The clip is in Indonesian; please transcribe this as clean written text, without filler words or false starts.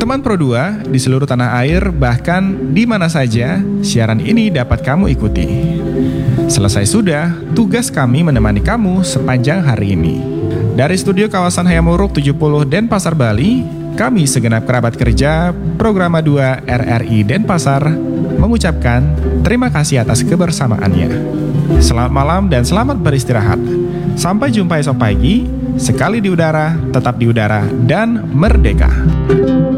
Teman Pro 2 di seluruh tanah air, bahkan di mana saja, siaran ini dapat kamu ikuti. Selesai sudah, tugas kami menemani kamu sepanjang hari ini. Dari studio kawasan Hayamuruk 70 Denpasar, Bali, kami segenap kerabat kerja Programa 2 RRI Denpasar mengucapkan terima kasih atas kebersamaannya. Selamat malam dan selamat beristirahat. Sampai jumpa esok pagi, sekali di udara, tetap di udara, dan merdeka.